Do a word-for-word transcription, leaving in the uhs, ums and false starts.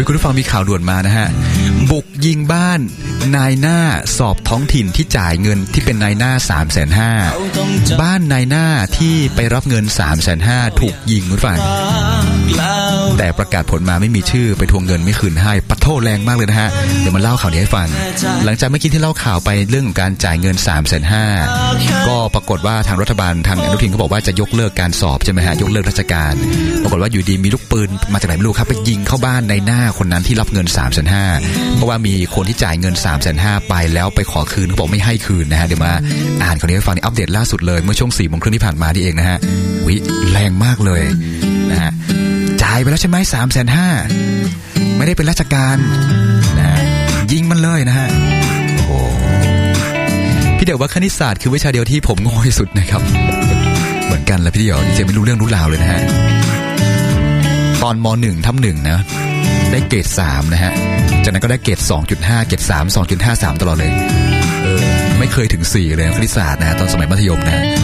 ยคุณผู้ฟังมีข่าวด่วนมานะฮะบุกยิงบ้านนายหน้าสอบท้องถิ่นที่จ่ายเงินที่เป็นนายหน้า สามแสนห้าหมื่น บ้านนายหน้าที่ไปรับเงิน สามแสนห้าหมื่น ถูกยิงคุณผู้ฟังแต่ประกาศผลมาไม่มีชื่อไปทวงเงินไม่คืนให้ปะโทแรงมากเลยนะฮะเดี๋ยวมาเล่าข่าวนี้ให้ฟังหลังจากเมื่อกี้ที่เล่าข่าวไปเรื่องของการจ่ายเงิน สามแสนห้าหมื่น ก็ปรากฏว่าทางรัฐบาลทางอนุทินเขาบอกว่าจะยกเลิกการสอบใช่ไหมฮะยกเลิกราชการปรากฏว่าอยู่ดีมีลูกปืนมาจากไหนไม่รู้ครับไปยิงเข้าบ้านในหน้าคนนั้นที่รับเงิน สามแสนห้าหมื่น เพราะว่ามีคนที่จ่ายเงิน สามแสนห้าหมื่น ไปแล้วไปขอคืนเขาบอกไม่ให้คืนนะฮะเดี๋ยวมาอ่านข่าวนี้ให้ฟังในอัปเดตล่าสุดเลยเมื่อช่วง สี่โมงครึ่งที่ผ่านมานี่เองนะฮะวิแรงมากเลยนะฮะจ่ายไปแล้วใช่ไหม สามแสนห้าหมื่น ไม่ได้เป็นราชการนะฮะยิงมันเลยนะฮะโอ้พี่เดี่ยวว่าคณิตศาสตร์คือวิชาเดียวที่ผมโง่ที่สุดนะครับเหมือนกันแล้วพี่เดี่ยวจริงๆไม่รู้เรื่องรู้ราวเลยนะฮะตอนม.หนึ่ง ทับหนึ่งนะได้เกรดสามนะฮะจากนั้นก็ได้เกรด สองจุดห้า เกรดสาม สองจุดห้าสาม ตลอดเลยเออไม่เคยถึงสี่เลยคณิตศาสตร์นะตอนสมัยมัธยมนะ